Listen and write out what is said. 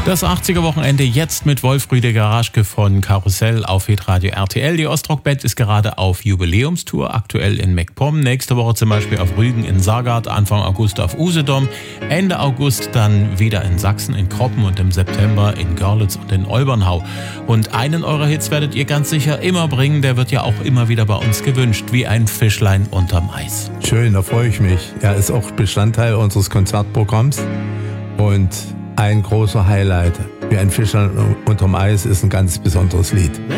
Das 80er-Wochenende jetzt mit Wolf Rüdiger Raschke von Karussell auf Hitradio RTL. Die Ostrock-Band ist gerade auf Jubiläumstour, aktuell in MacPom. Nächste Woche zum Beispiel auf Rügen in Sagard, Anfang August auf Usedom, Ende August dann wieder in Sachsen in Kroppen und im September in Görlitz und in Olbernhau. Und einen eurer Hits werdet ihr ganz sicher immer bringen, der wird ja auch immer wieder bei uns gewünscht, wie ein Fischlein unterm Eis. Schön, da freue ich mich. Er ist auch Bestandteil unseres Konzertprogramms und ein großer Highlight. Wie ein Fischlein unterm Eis ist ein ganz besonderes Lied.